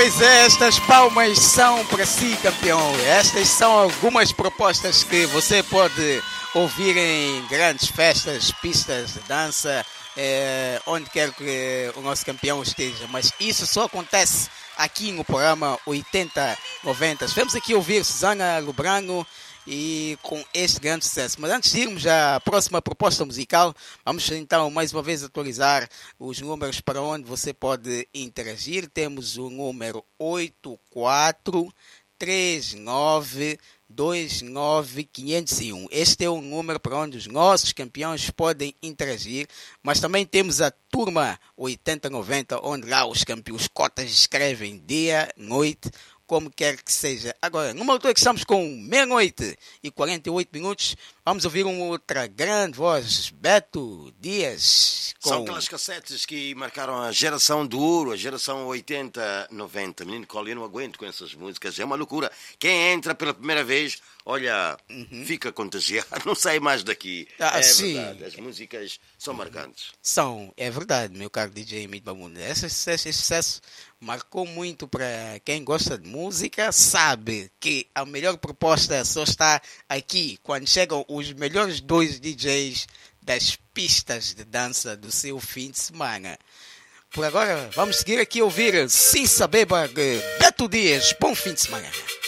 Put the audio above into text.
Pois é, estas palmas são para si, campeão. Estas são algumas propostas que você pode ouvir em grandes festas, pistas de dança, onde quer que o nosso campeão esteja. Mas isso só acontece aqui no programa 80-90. Vamos aqui ouvir Susana Lubrano e com este grande sucesso. Mas antes de irmos à próxima proposta musical, vamos então mais uma vez atualizar os números para onde você pode interagir. Temos o número 8439290501. Este é o número para onde os nossos campeões podem interagir, mas também temos a turma 8090, onde lá os cotas escrevem dia, noite, como quer que seja. Agora, numa altura que estamos com 00:48, vamos ouvir uma outra grande voz, Beto Dias. São aquelas cassetes que marcaram a geração do ouro, a geração 80-90. Menino Cole, eu não aguento com essas músicas, é uma loucura. Quem entra pela primeira vez, olha, fica contagiado, não sai mais daqui. Sim. Verdade, as músicas são marcantes. É verdade, meu caro DJ Mito Bamunda. Esse sucesso marcou muito para quem gosta de música, sabe que a melhor proposta só está aqui quando chegam os melhores dois DJs das pistas de dança do seu fim de semana. Por agora, vamos seguir aqui a ouvir Sim Sabeba de Beto Dias. Bom fim de semana.